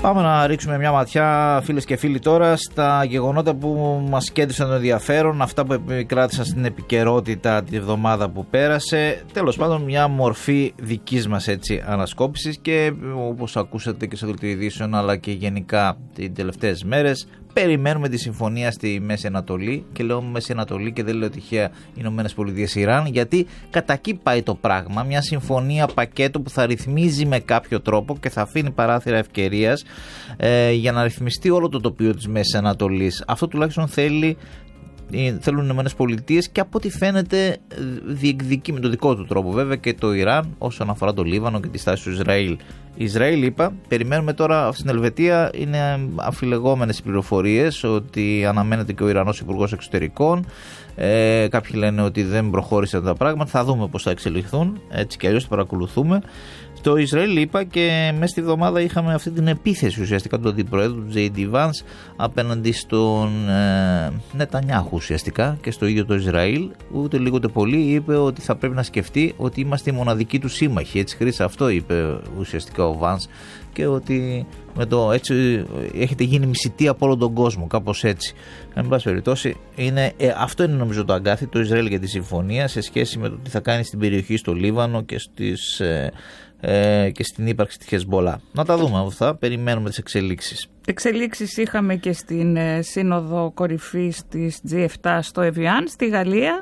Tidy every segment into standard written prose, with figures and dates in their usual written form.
Πάμε να ρίξουμε μια ματιά, φίλες και φίλοι, τώρα στα γεγονότα που μας κέντρισαν το ενδιαφέρον, αυτά που επικράτησαν στην επικαιρότητα τη εβδομάδα που πέρασε. Τέλος πάντων, μια μορφή δικής μας ανασκόπησης, και όπως ακούσατε και στο δελτίο ειδήσεων, αλλά και γενικά τις τελευταίες μέρες, περιμένουμε τη συμφωνία στη Μέση Ανατολή. Και λέω Μέση Ανατολή και δεν λέω τυχαία Ηνωμένες Πολιτείες Ιράν, γιατί κατά εκεί πάει το πράγμα. Μια συμφωνία πακέτο που θα ρυθμίζει με κάποιο τρόπο και θα αφήνει παράθυρα ευκαιρίας για να ρυθμιστεί όλο το τοπίο της Μέσης Ανατολής. Αυτό τουλάχιστον θέλουν οι Ηνωμένες Πολιτείες, και από ό,τι φαίνεται διεκδικεί με τον δικό του τρόπο βέβαια και το Ιράν όσον αφορά το Λίβανο και τη στάση του Ισραήλ. Ισραήλ, είπα, περιμένουμε τώρα στην Ελβετία, είναι αφιλεγόμενες οι πληροφορίες ότι αναμένεται και ο Ιρανός Υπουργός Εξωτερικών. Κάποιοι λένε ότι δεν προχώρησαν τα πράγματα, θα δούμε πώς θα εξελιχθούν, έτσι και αλλιώς το παρακολουθούμε. Το Ισραήλ, είπα, και μέσα στη εβδομάδα είχαμε αυτή την επίθεση ουσιαστικά του αντιπροέδρου του J.D. Vance απέναντι στον Νετανιάχου ουσιαστικά και στο ίδιο το Ισραήλ. Ούτε λίγο ούτε πολύ είπε ότι θα πρέπει να σκεφτεί ότι είμαστε οι μοναδικοί του σύμμαχοι. Έτσι, Χρήσα, αυτό είπε ουσιαστικά ο Vance, και ότι με το έτσι έχετε γίνει μισητοί από όλο τον κόσμο, κάπως έτσι. Εν πάση περιπτώσει, αυτό είναι νομίζω το αγκάθι του Ισραήλ για τη συμφωνία σε σχέση με το τι θα κάνει στην περιοχή, στο Λίβανο και στην ύπαρξη της Χεσμπολά. Να τα δούμε αυτά, περιμένουμε τις εξελίξεις. Εξελίξεις είχαμε και στην σύνοδο κορυφής της G7 στο Εβιάν, στη Γαλλία,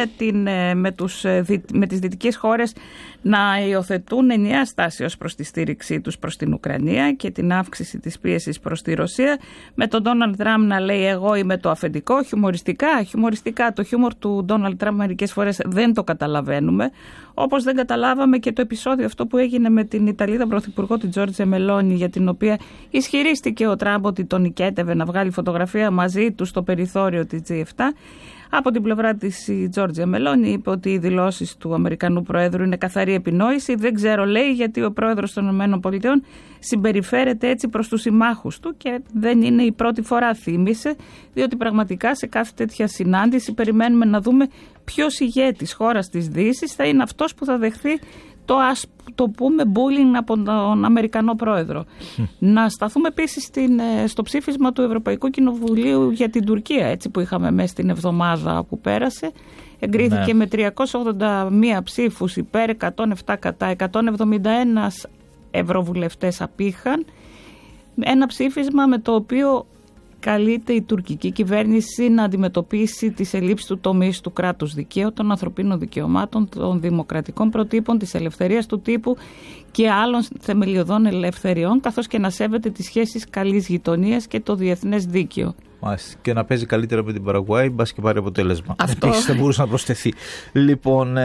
με τις δυτικές χώρες να υιοθετούν ενιαία στάση ως προς τη στήριξή τους προς την Ουκρανία και την αύξηση της πίεσης προς τη Ρωσία, με τον Ντόναλντ Τραμπ να λέει εγώ είμαι το αφεντικό. Χιουμοριστικά το χιούμορ του Ντόναλντ Τραμπ μερικές φορές δεν το καταλαβαίνουμε, όπως δεν καταλάβαμε και το επεισόδιο αυτό που έγινε με την Ιταλίδα Πρωθυπουργό την Τζόρτζια Μελόνι, για την οποία ισχυρίστηκε ο Τραμπ ότι τον νικέτευε να βγάλει φωτογραφία μαζί του στο περιθώριο της G7. Από την πλευρά της η Τζόρτζια Μελόνι είπε ότι οι δηλώσεις του Αμερικανού Προέδρου είναι καθαρή επινόηση. Δεν ξέρω, λέει, γιατί ο Πρόεδρος των ΗΠΑ συμπεριφέρεται έτσι προς τους συμμάχους του, και δεν είναι η πρώτη φορά, θύμισε, διότι πραγματικά σε κάθε τέτοια συνάντηση περιμένουμε να δούμε ποιος ηγέτης χώρας της Δύσης θα είναι αυτός που θα δεχθεί το πούμε bullying από τον Αμερικανό Πρόεδρο. Να σταθούμε επίσης στο ψήφισμα του Ευρωπαϊκού Κοινοβουλίου για την Τουρκία, έτσι, που είχαμε μέσα στην εβδομάδα που πέρασε. Εγκρίθηκε με 381 ψήφους υπέρ, 107 κατά, 171 ευρωβουλευτές απήχαν. Ένα ψήφισμα με το οποίο καλείται η τουρκική κυβέρνηση να αντιμετωπίσει τις ελλείψεις του τομείς του κράτους δικαίου, των ανθρωπίνων δικαιωμάτων, των δημοκρατικών προτύπων, της ελευθερίας του τύπου και άλλων θεμελιωδών ελευθεριών, καθώς και να σέβεται τις σχέσεις καλής γειτονίας και το διεθνές δίκαιο. Και να παίζει καλύτερα με την Παραγουάη, μπας και πάρει αποτέλεσμα. Επίσης θα μπορούσε να προσθεθεί. Λοιπόν,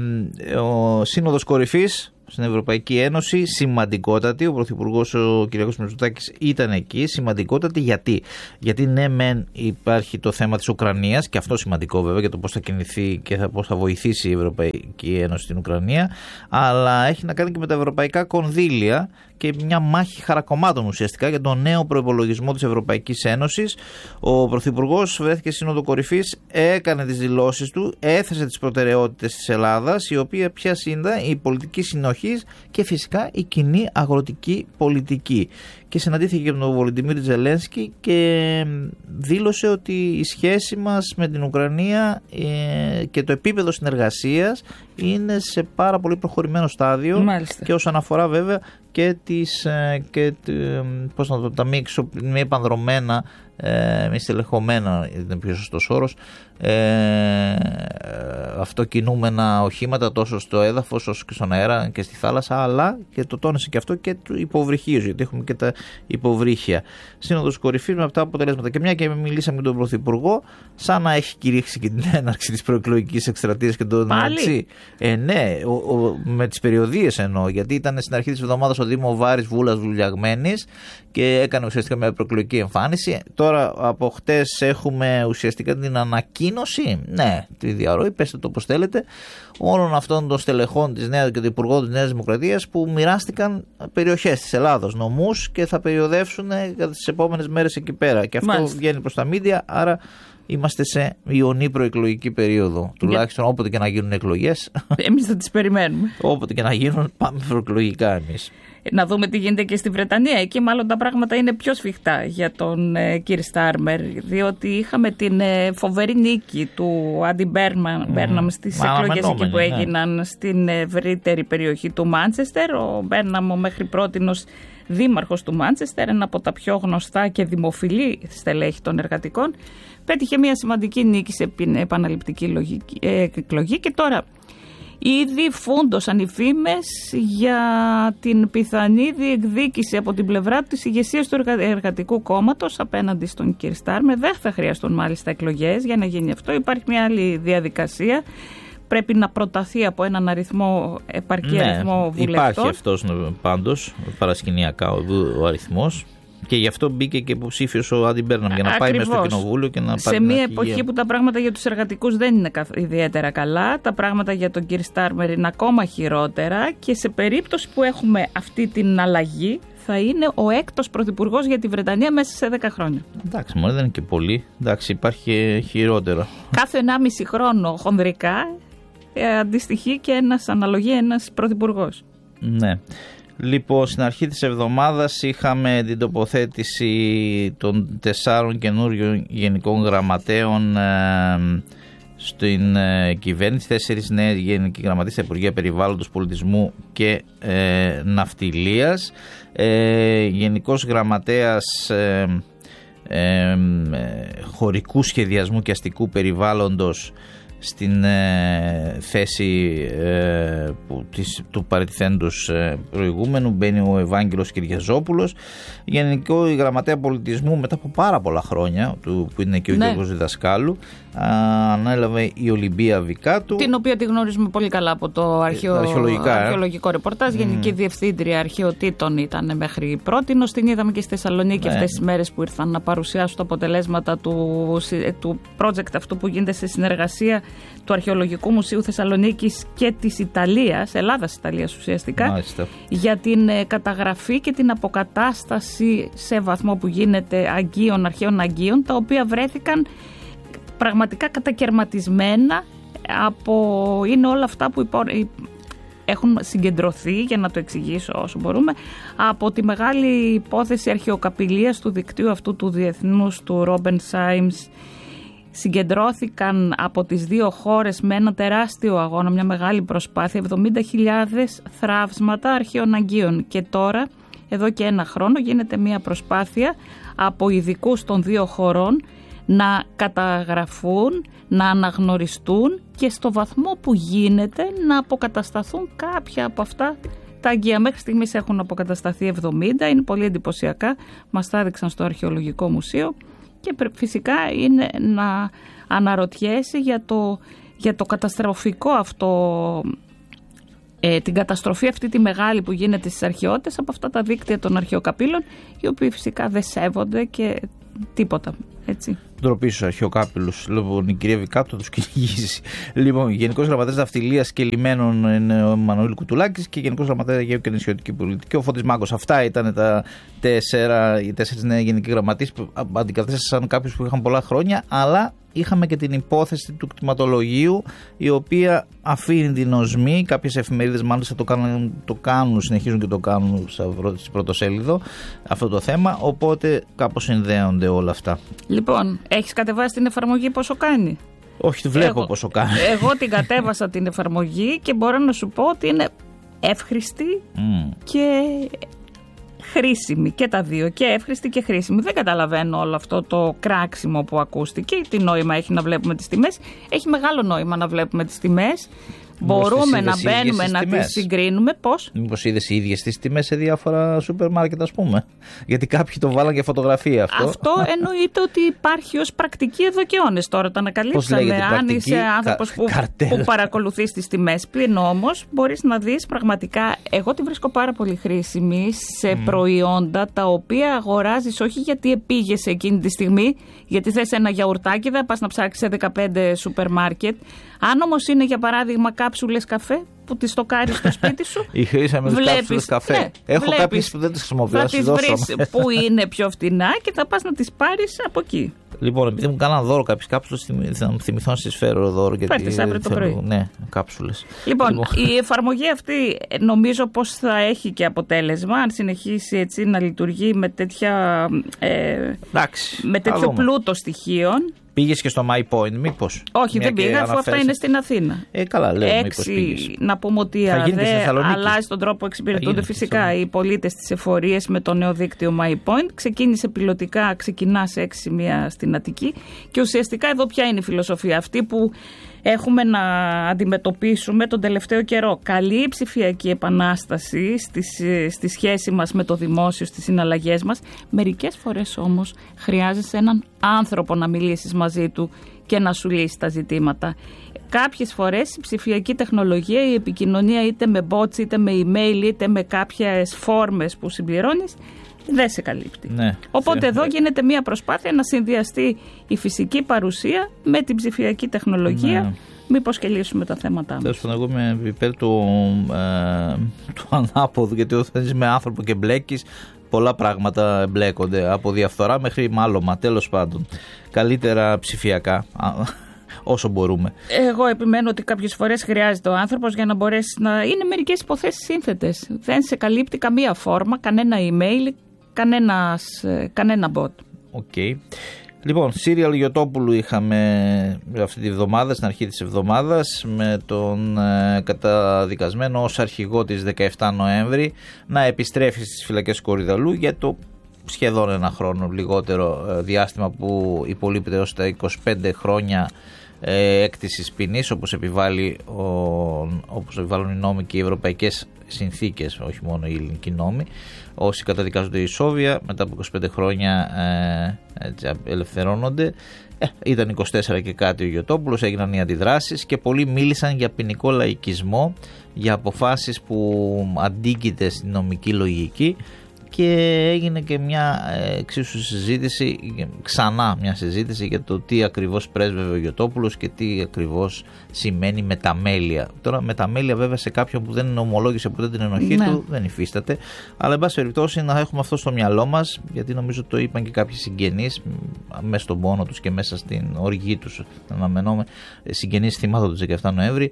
ο Σύνοδος Κορυφής στην Ευρωπαϊκή Ένωση, σημαντικότατη. Ο Πρωθυπουργός ο κ. Μητσοτάκης ήταν εκεί. Σημαντικότατη γιατί ναι, μεν υπάρχει το θέμα της Ουκρανίας, και αυτό σημαντικό βέβαια για το πώς θα κινηθεί και πώς θα βοηθήσει η Ευρωπαϊκή Ένωση στην Ουκρανία, αλλά έχει να κάνει και με τα ευρωπαϊκά κονδύλια και μια μάχη χαρακομμάτων ουσιαστικά για τον νέο προϋπολογισμό της Ευρωπαϊκής Ένωσης. Ο Πρωθυπουργός βρέθηκε στη Σύνοδο Κορυφής, έκανε τις δηλώσεις του, έθεσε τις προτεραιότητες της Ελλάδας, η οποία πια σύνδα η πολιτική συνοχής και φυσικά η κοινή αγροτική πολιτική. Και συναντήθηκε και με τον Βολοντιμίρ Ζελένσκι και δήλωσε ότι η σχέση μας με την Ουκρανία και το επίπεδο συνεργασίας είναι σε πάρα πολύ προχωρημένο στάδιο. Μάλιστα. Και όσον αφορά βέβαια και τα μη επανδρομένα, μη στελεχωμένα, είναι πιο σωστός όρος, αυτοκινούμενα οχήματα τόσο στο έδαφος όσο και στον αέρα και στη θάλασσα, αλλά και το τόνισε και αυτό και του υποβρυχίου, γιατί έχουμε και τα υποβρύχια. Σύνοδος Κορυφής με αυτά τα αποτελέσματα. Και μια και μιλήσαμε με τον Πρωθυπουργό, σαν να έχει κηρύξει και την έναρξη της προεκλογικής εκστρατείας και τον Νατσί. Ναι, με τις περιοδίες εννοώ, γιατί ήταν στην αρχή της εβδομάδας ο Δήμο Βάρης Βούλας Βουλιαγμένης και έκανε ουσιαστικά μια προεκλογική εμφάνιση. Τώρα από χτες έχουμε ουσιαστικά την ανακοίνωση, τη διαρροή, πέστε το όπως θέλετε, όλων αυτών των στελεχών της Νέας και των υπουργών της Νέας Δημοκρατίας που μοιράστηκαν περιοχές της Ελλάδος, νομούς, και θα περιοδεύσουν τις επόμενες μέρες εκεί πέρα. Και αυτό βγαίνει προς τα μίντια, άρα είμαστε σε ιονή προεκλογική περίοδο. Τουλάχιστον όποτε και να γίνουν εκλογές. Εμείς θα τις περιμένουμε. Όποτε και να γίνουν, πάμε προεκλογικά εμείς. Να δούμε τι γίνεται και στη Βρετανία. Εκεί μάλλον τα πράγματα είναι πιο σφιχτά για τον Κιρ Στάρμερ, διότι είχαμε την φοβερή νίκη του Άντι Μπέρναμ στις εκλογές εκεί που έγιναν στην ευρύτερη περιοχή του Μάντσεστερ. Ο Μπέρναμ μέχρι πρότινος δήμαρχος του Μάντσεστερ, ένα από τα πιο γνωστά και δημοφιλή στελέχη των εργατικών, πέτυχε μια σημαντική νίκη σε επαναληπτική εκλογή και τώρα ήδη φούντωσαν οι φήμες για την πιθανή διεκδίκηση από την πλευρά της ηγεσίας του Εργατικού Κόμματος απέναντι στον Κιρ Στάρμερ. Δεν θα χρειαστούν μάλιστα εκλογές για να γίνει αυτό. Υπάρχει μια άλλη διαδικασία. Πρέπει να προταθεί από έναν επαρκή αριθμό βουλευτών. Υπάρχει αυτός πάντως παρασκηνιακά ο αριθμός. Και γι' αυτό μπήκε και υποψήφιος ο Άντι Μπέρναμ για να πάει μέσα στο κοινοβούλιο και να πάρει. Σε μια εποχή που τα πράγματα για τους εργατικούς δεν είναι ιδιαίτερα καλά, τα πράγματα για τον Κιρ Στάρμερ είναι ακόμα χειρότερα και σε περίπτωση που έχουμε αυτή την αλλαγή θα είναι ο έκτος πρωθυπουργός για τη Βρετανία μέσα σε 10 χρόνια. Εντάξει, μόνο δεν είναι και πολύ. Εντάξει, υπάρχει χειρότερο. Κάθε 1,5 χρόνο χονδρικά αντιστοιχεί και αναλογεί ένας πρωθυπουργός. Ναι. Λοιπόν, στην αρχή της εβδομάδας είχαμε την τοποθέτηση των 4 καινούριων γενικών γραμματέων στην κυβέρνηση. 4 νέοι γενικοί γραμματείς στα Υπουργεία Περιβάλλοντος, Πολιτισμού και Ναυτιλίας. Γενικός γραμματέας χωρικού σχεδιασμού και αστικού περιβάλλοντος στην θέση του παραιτηθέντος προηγούμενου μπαίνει ο Ευάγγελος Κυριαζόπουλος. Γενικό Γραμματέα Πολιτισμού μετά από πάρα πολλά χρόνια που είναι και ο Γιώργος Διδασκάλου ανέλαβε η Ολυμπία Βικάτου, την οποία τη γνωρίζουμε πολύ καλά από το αρχαιολογικό ρεπορτάζ. Γενική Διευθύντρια Αρχαιοτήτων ήταν μέχρι πρότινος. Την είδαμε και στη Θεσσαλονίκη αυτές τις μέρες που ήρθαν να παρουσιάσουν τα αποτελέσματα του project αυτού που γίνεται σε συνεργασία του Αρχαιολογικού Μουσείου Θεσσαλονίκης και της Ιταλίας, Ελλάδας-Ιταλίας ουσιαστικά, μάλιστα, για την καταγραφή και την αποκατάσταση σε βαθμό που γίνεται αρχαίων αγκίων, τα οποία βρέθηκαν πραγματικά κατακαιρματισμένα είναι όλα αυτά που έχουν συγκεντρωθεί, για να το εξηγήσω όσο μπορούμε, από τη μεγάλη υπόθεση αρχαιοκαπηλείας του δικτύου αυτού του διεθνούς του Ρόμπεν Σάιμς. Συγκεντρώθηκαν από τις δύο χώρες με ένα τεράστιο αγώνα, μια μεγάλη προσπάθεια, 70.000 θραύσματα αρχαίων αγκίων. Και τώρα, εδώ και 1 χρόνο, γίνεται μια προσπάθεια από ειδικούς των δύο χωρών να καταγραφούν, να αναγνωριστούν και στο βαθμό που γίνεται να αποκατασταθούν κάποια από αυτά τα αγκία. Μέχρι στιγμής έχουν αποκατασταθεί 70, είναι πολύ εντυπωσιακά, μας τα έδειξαν στο Αρχαιολογικό Μουσείο. Και φυσικά είναι να αναρωτιέσαι για το καταστροφικό αυτό, την καταστροφή αυτή τη μεγάλη που γίνεται στις αρχαιότητες από αυτά τα δίκτυα των αρχαιοκαπήλων, οι οποίοι φυσικά δεν σέβονται και τίποτα, έτσι. Ντροπή στους αρχαιοκάπηλους. Λοιπόν, η κυρία Βικάτου θα τους κυνηγήσει. Λοιπόν, Γενικός Γραμματέας Ναυτιλίας και Λιμένων είναι ο Μανουήλ Κουτουλάκης και Γενικός Γραμματέας Αιγαίου και Νησιωτική Πολιτική ο Φώτης Μάγκος. Αυτά ήταν οι 4 νέοι γενικοί γραμματείς που αντικατέστησαν κάποιους που είχαν πολλά χρόνια, αλλά είχαμε και την υπόθεση του κτηματολογίου, η οποία αφήνει την οσμή. Κάποιες εφημερίδες μάλιστα συνεχίζουν και το κάνουν στην πρωτοσέλιδο αυτό το θέμα, οπότε κάπως συνδέονται όλα αυτά. Λοιπόν, έχεις κατεβάσει την εφαρμογή πόσο κάνει? Όχι, τη βλέπω πόσο κάνει. Εγώ την κατέβασα την εφαρμογή και μπορώ να σου πω ότι είναι εύχρηστη και χρήσιμη, και τα δύο, και εύχρηστη και χρήσιμη. Δεν καταλαβαίνω όλο αυτό το κράξιμο που ακούστηκε. Τι νόημα έχει να βλέπουμε τις τιμές? Έχει μεγάλο νόημα να βλέπουμε τις τιμές. Μπορούμε να μπαίνουμε να τις συγκρίνουμε. Πώς? Μήπως είδες οι ίδιες τις τιμές σε διάφορα σούπερ μάρκετ, ας πούμε? Γιατί κάποιοι το βάλαν για φωτογραφία αυτό. Αυτό εννοείται ότι υπάρχει ως πρακτική εδώ και αιώνες. Τώρα το ανακαλύψαμε. Αν είσαι άνθρωπος που παρακολουθείς τις τιμές. Πλην όμως μπορείς να δεις πραγματικά. Εγώ τη βρίσκω πάρα πολύ χρήσιμη σε προϊόντα τα οποία αγοράζεις όχι γιατί επήγεσαι εκείνη τη στιγμή, γιατί θες ένα γιαουρτάκι, δεν πας να ψάξεις σε 15 σούπερ μάρκετ. Αν όμως είναι για παράδειγμα κάψουλες καφέ που τις στοκάρεις στο σπίτι σου. Η χρήση με τις κάψουλες καφέ. Ναι, έχω κάποιες που δεν τις χρησιμοποιώ. Θα τις βρεις που είναι πιο φτηνά και θα πας να τις πάρεις από εκεί. Λοιπόν, επειδή μου κάναν δώρο κάποιες κάψουλες, θα μου θυμηθώ να σας φέρω δώρο. Πέτες αύριο το πρωί. Ναι, κάψουλες. Λοιπόν, η εφαρμογή αυτή νομίζω πως θα έχει και αποτέλεσμα, αν συνεχίσει έτσι να λειτουργεί με τέτοιο πλούτο στοιχείων. Πήγες και στο My Point, μήπως? Όχι, δεν πήγα, αφού αυτά είναι στην Αθήνα. Καλά, λέω, μήπως πήγες. Να πούμε ότι η ΑΔΕ αλλάζει τον τρόπο που εξυπηρετούνται φυσικά οι πολίτες στις εφορίες με το νέο δίκτυο My Point. Ξεκίνησε πιλωτικά, ξεκινά σε 6 σημεία στην Αττική και ουσιαστικά εδώ ποια είναι η φιλοσοφία αυτή που έχουμε να αντιμετωπίσουμε τον τελευταίο καιρό. Καλή ψηφιακή επανάσταση στη σχέση μας με το δημόσιο, στις συναλλαγές μας. Μερικές φορές όμως χρειάζεσαι έναν άνθρωπο να μιλήσεις μαζί του και να σου λύσει τα ζητήματα. Κάποιες φορές η ψηφιακή τεχνολογία, η επικοινωνία είτε με bots, είτε με email, είτε με κάποιες φόρμες που συμπληρώνεις, δεν σε καλύπτει. Ναι, οπότε εδώ γίνεται μια προσπάθεια να συνδυαστεί η φυσική παρουσία με την ψηφιακή τεχνολογία. Ναι. Μήπως και λύσουμε τα θέματα. Τέλος πάντων, εγώ είμαι υπέρ του ανάποδου, γιατί όταν είσαι με άνθρωπο και μπλέκεις, πολλά πράγματα εμπλέκονται, από διαφθορά μέχρι μάλωμα. Τέλος πάντων, καλύτερα ψηφιακά, όσο μπορούμε. Εγώ επιμένω ότι κάποιες φορές χρειάζεται ο άνθρωπος για να μπορέσει να είναι μερικές υποθέσεις σύνθετες. Δεν σε καλύπτει καμία φόρμα, κανένα email, κανένα bot. Okay. Λοιπόν, Σύριαλ Γιωτόπουλου είχαμε αυτή τη βδομάδα, στην αρχή της εβδομάδας, με τον καταδικασμένο ως αρχηγό της 17 Νοέμβρη να επιστρέφει στις φυλακές Κορυδαλού για το σχεδόν ένα χρόνο λιγότερο διάστημα που υπολείπεται ως τα 25 χρόνια έκτησης ποινής, όπως επιβάλλουν οι νόμοι και οι ευρωπαϊκές συνθήκες, όχι μόνο οι ελληνικοί νόμοι. Όσοι καταδικάζονται ισόβια μετά από 25 χρόνια έτσι ελευθερώνονται. Ήταν 24 και κάτι ο Γιωτόπουλος, έγιναν οι αντιδράσεις και πολλοί μίλησαν για ποινικό λαϊκισμό, για αποφάσεις που αντίκειται στην νομική λογική, και έγινε και μια εξίσου συζήτηση, ξανά μια συζήτηση για το τι ακριβώς πρέσβευε ο Γιωτόπουλος και τι ακριβώς σημαίνει μεταμέλεια. Τώρα μεταμέλεια βέβαια σε κάποιον που δεν ομολόγησε ποτέ την ενοχή του δεν υφίσταται, αλλά εν πάση περιπτώσει να έχουμε αυτό στο μυαλό μας, γιατί νομίζω το είπαν και κάποιοι συγγενείς μέσα στον πόνο τους και μέσα στην οργή τους, συγγενείς θυμάτων του 17 Νοέμβρη,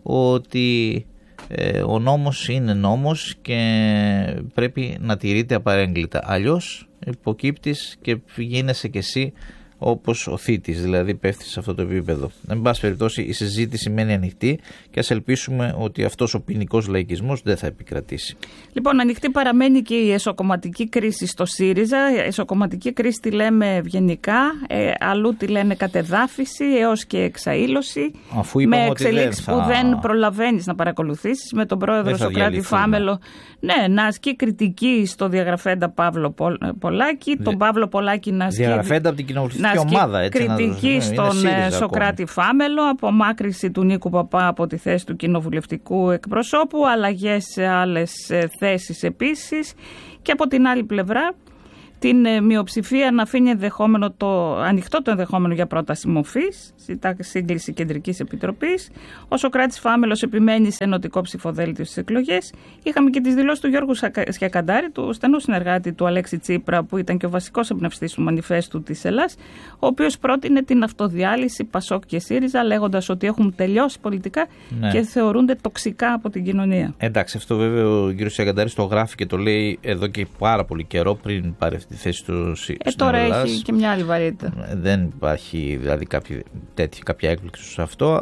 ότι ο νόμος είναι νόμος και πρέπει να τηρείται απαρέγκλιτα. Αλλιώς υποκύπτεις και γίνεσαι κι εσύ όπως ο θήτης, δηλαδή πέφτεις σε αυτό το επίπεδο. Εν πάση περιπτώσει, η συζήτηση μένει ανοιχτή και ας ελπίσουμε ότι αυτός ο ποινικός λαϊκισμός δεν θα επικρατήσει. Λοιπόν, ανοιχτή παραμένει και η εσωκομματική κρίση στο ΣΥΡΙΖΑ. Εσωκομματική κρίση τη λέμε ευγενικά, αλλού τη λένε κατεδάφιση έως και εξαήλωση. Με εξελίξεις που δεν προλαβαίνεις να παρακολουθήσεις, με τον πρόεδρο Σωκράτη Φάμελο να ασκεί κριτική στο διαγραφέντα Παύλο Πολάκη, τον Παύλο Πολάκη να ασκεί διαγραφέντα από την κοινοβουλευτική ομάδα, έτσι, κριτική στον Σωκράτη Φάμελο, απομάκρυση του Νίκου Παπά από τη θέση του κοινοβουλευτικού εκπροσώπου, αλλαγές σε άλλες θέσεις επίσης, και από την άλλη πλευρά την μειοψηφία να αφήνει ανοιχτό το ενδεχόμενο για πρόταση μορφής, σύγκληση κεντρικής επιτροπής. Ο Σωκράτης Φάμελος επιμένει σε ενωτικό ψηφοδέλτιο στις εκλογές. Είχαμε και τις δηλώσεις του Γιώργου Σκιακαντάρη, του στενού συνεργάτη του Αλέξη Τσίπρα, που ήταν και ο βασικός εμπνευστής του μανιφέστου της Ελλάς, ο οποίος πρότεινε την αυτοδιάλυση Πασόκ και ΣΥΡΙΖΑ, λέγοντας ότι έχουν τελειώσει πολιτικά και θεωρούνται τοξικά από την κοινωνία. Εντάξει, αυτό βέβαια ο κ. Σκιακαντάρης το γράφει και το λέει εδώ και πάρα πολύ καιρό πριν πάρει αυτή τη θέση του. Τώρα έχει και μια άλλη βαρύτητα. Δεν υπάρχει δηλαδή κάποια έκπληξη σε αυτό.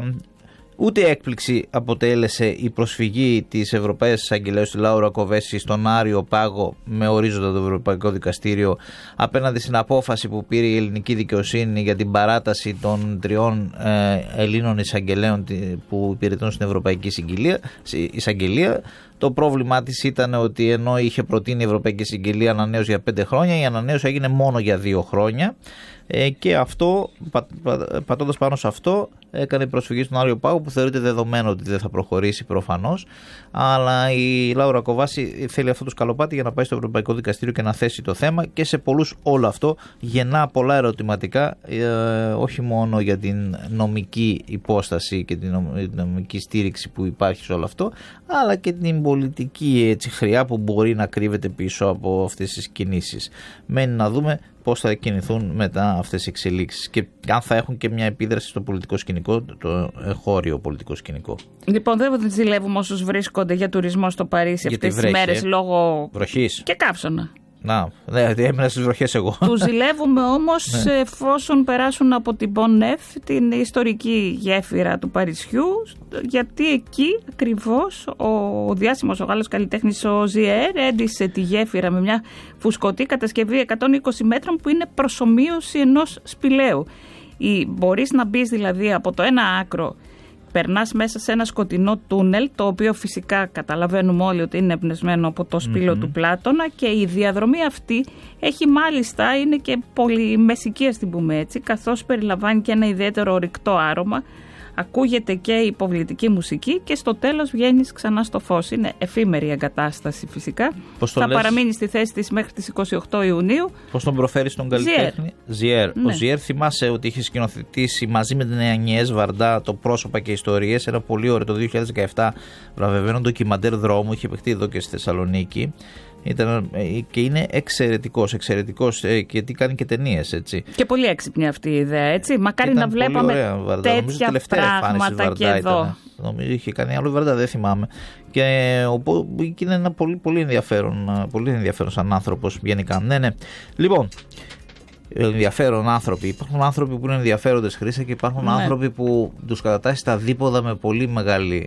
Ούτε έκπληξη αποτέλεσε η προσφυγή της Ευρωπαίας Εισαγγελέως της Λάουρα Κοβέση στον Άριο Πάγο με ορίζοντα το Ευρωπαϊκό Δικαστήριο απέναντι στην απόφαση που πήρε η ελληνική δικαιοσύνη για την παράταση των 3 Ελλήνων εισαγγελέων που υπηρετούν στην Ευρωπαϊκή Εισαγγελία. Το πρόβλημά της ήταν ότι ενώ είχε προτείνει η Ευρωπαϊκή Εισαγγελία ανανέωση για 5 χρόνια, η ανανέωση έγινε μόνο για 2 χρόνια. Και αυτό, πατώντας πάνω σε αυτό, έκανε προσφυγή στον Άριο Πάγο, που θεωρείται δεδομένο ότι δεν θα προχωρήσει προφανώς. Αλλά η Λάουρα Κοβάση θέλει αυτό το σκαλοπάτι για να πάει στο Ευρωπαϊκό Δικαστήριο και να θέσει το θέμα. Και σε πολλούς όλο αυτό γεννά πολλά ερωτηματικά, όχι μόνο για την νομική υπόσταση και την νομική στήριξη που υπάρχει σε όλο αυτό, αλλά και την πολιτική χρειά που μπορεί να κρύβεται πίσω από αυτές τις κινήσεις. Μένει να δούμε πώς θα κινηθούν μετά αυτές οι εξελίξεις και αν θα έχουν και μια επίδραση στο πολιτικό σκηνικό, το εγχώριο πολιτικό σκηνικό. Λοιπόν, δεν ζηλεύουμε όσους βρίσκονται για τουρισμό στο Παρίσι αυτές τις μέρες λόγω βροχής και καύσωνα. Να, έμεινα στις βροχές εγώ. Τους ζηλεύουμε όμως εφόσον περάσουν από την Πονεφ, την ιστορική γέφυρα του Παρισιού, γιατί εκεί ακριβώς ο διάσημος ο Γάλλος καλλιτέχνης ο Ζιέρ έντυσε τη γέφυρα με μια φουσκωτή κατασκευή 120 μέτρων που είναι προσομοίωση ενός σπηλαίου. Μπορείς να μπεις δηλαδή από το ένα άκρο, περνάς μέσα σε ένα σκοτεινό τούνελ, το οποίο φυσικά καταλαβαίνουμε όλοι ότι είναι εμπνευσμένο από το σπήλο του Πλάτωνα, και η διαδρομή αυτή έχει μάλιστα, είναι και πολυμεσική ας την πούμε έτσι, καθώς περιλαμβάνει και ένα ιδιαίτερο ορυκτό άρωμα, ακούγεται και υποβλητική μουσική και στο τέλος βγαίνεις ξανά στο φως. Είναι εφήμερη η εγκατάσταση φυσικά. Θα παραμείνει στη θέση της μέχρι τις 28 Ιουνίου. Πώς τον προφέρεις τον καλλιτέχνη? Ζιέρ. Ναι. Ο Ζιέρ, θυμάσαι ότι είχε σκηνοθετήσει μαζί με την Ανιές Βαρντά το «Πρόσωπα και ιστορίες», ένα πολύ ωραίο το 2017 βραβευμένο ντοκιμαντέρ δρόμου, είχε παιχτεί εδώ και στη Θεσσαλονίκη. Και είναι εξαιρετικός γιατί κάνει και ταινίες, έτσι. Και πολύ έξυπνη αυτή η ιδέα, έτσι. Μακάρι να βλέπαμε τέτοια πράγματα και εδώ. Νομίζω είχε κάνει άλλο η Βαρντά, δεν θυμάμαι. Και είναι ένα πολύ ενδιαφέρον σαν άνθρωπος γενικά. Ναι. Λοιπόν, ενδιαφέρον άνθρωποι. Υπάρχουν άνθρωποι που είναι ενδιαφέροντες, Χρύσα, και υπάρχουν άνθρωποι που τους κατατάσσει στα δίποδα με πολύ μεγάλη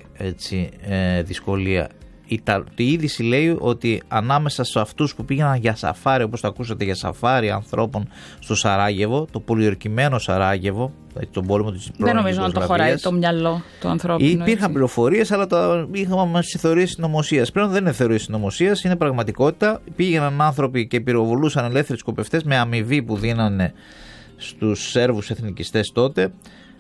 δυσκολία. Η είδηση λέει ότι ανάμεσα σε αυτούς που πήγαιναν για σαφάρι, όπως το ακούσατε, για σαφάρι ανθρώπων στο Σαράγεβο, το πολιορκημένο Σαράγεβο, τον πόλεμο της πρώην Ιουγκοσλαβίας. Δεν νομίζω να το χωράει το μυαλό του ανθρώπινου. Υπήρχαν πληροφορίες, αλλά είχαμε στις θεωρίες συνωμοσίας. Πλέον δεν είναι θεωρίες συνωμοσίας, είναι πραγματικότητα. Πήγαιναν άνθρωποι και πυροβολούσαν ελεύθεροι σκοπευτές με αμοιβή που δίνανε στους Σέρβους εθνικιστές τότε,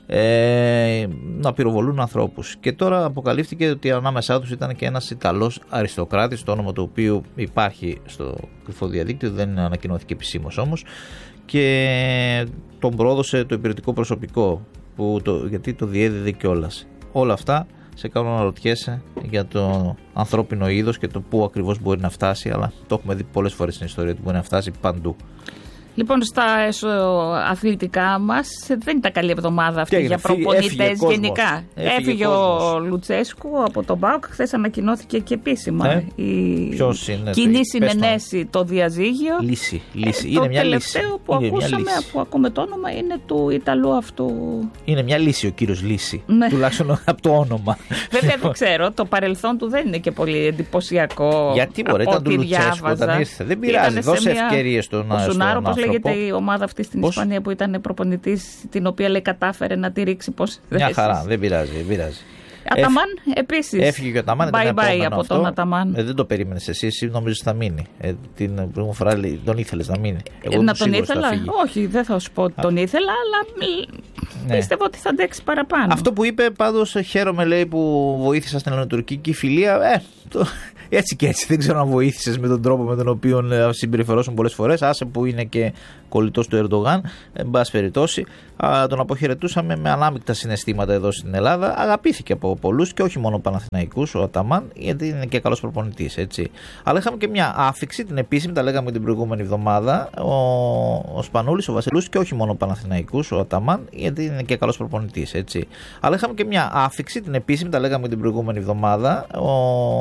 να πυροβολούν ανθρώπους. Και τώρα αποκαλύφθηκε ότι ανάμεσά τους ήταν και ένας Ιταλός αριστοκράτης, το όνομα του οποίου υπάρχει στο κρυφό διαδίκτυο, δεν ανακοινώθηκε επισήμως όμως, και τον πρόδωσε το υπηρετικό προσωπικό γιατί το διέδιδε κιόλας. Όλα αυτά σε κάνουν να ρωτιέσαι για το ανθρώπινο είδος και το πού ακριβώς μπορεί να φτάσει, αλλά το έχουμε δει πολλές φορές στην ιστορία ότι μπορεί να φτάσει παντού. Λοιπόν, στα αθλητικά μας δεν ήταν καλή εβδομάδα αυτή για προπονητές γενικά. Έφυγε ο Λουτσέσκου από τον ΠΑΟΚ. Χθες ανακοινώθηκε και επίσημα η κοινή συνενέση, το διαζύγιο. Λύση. Είναι μια τελευταίο που ακούσαμε, που ακούμε το όνομα, είναι του Ιταλού αυτού. Είναι μια λύση ο κύριος Λύση. Ναι. Τουλάχιστον από το όνομα. Βέβαια δεν ξέρω, το παρελθόν του δεν είναι και πολύ εντυπωσιακό. Γιατί μπορεί, ήταν του Λουτσέσκου όταν ήρθε. Δεν πειράζει, δώσε ευκαιρίες στον άνθρωπο. Λέγεται η ομάδα αυτή στην Ισπανία που ήταν προπονητής, την οποία λέει κατάφερε να τη ρίξει πόσες θέσεις. Μια χαρά, δεν πειράζει. Αταμάν επίσης. Έφυγε και ο Αταμάν. Bye από τον Αταμάν. Δεν το περίμενες εσύ νομίζεις θα μείνει. Την προηγούμενη φορά τον ήθελες να μείνει. Να τον ήθελα. Όχι, δεν θα σου πω ότι τον ήθελα, αλλά πίστευα ότι θα αντέξει παραπάνω. Αυτό που είπε πάντως, χαίρομαι, λέει, που βοήθησα στην ελληνοτουρκική φιλία. Έτσι και έτσι. Δεν ξέρω αν βοήθησες με τον τρόπο με τον οποίο συμπεριφερόσουν πολλές φορές. Άσε που είναι και κολλητός του Ερντογάν. Εν πάση περιπτώσει, τον αποχαιρετούσαμε με ανάμεικτα συναισθήματα εδώ στην Ελλάδα. Αγαπήθηκε από πολλούς και όχι μόνο Παναθηναϊκούς ο Αταμάν, γιατί είναι και καλός προπονητής. Έτσι. Αλλά είχαμε και μια άφιξη, την επίσημη, τα λέγαμε την προηγούμενη εβδομάδα. Ο Σπανούλης, ο Βασιλούς, και όχι μόνο Παναθηναϊκούς ο Αταμάν, γιατί είναι και καλός προπονητής. Έτσι. Αλλά είχαμε και μια άφιξη, την επίσημη, τα λέγαμε την προηγούμενη εβδομάδα.